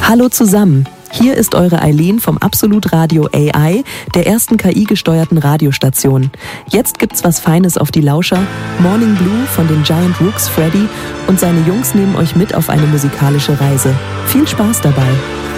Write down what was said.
Hallo zusammen, hier ist eure Eileen vom Absolut Radio AI, der ersten KI-gesteuerten Radiostation. Jetzt gibt's was Feines auf die Lauscher. Morning Blue von den Giant Rooks Freddy und seine Jungs nehmen euch mit auf eine musikalische Reise. Viel Spaß dabei!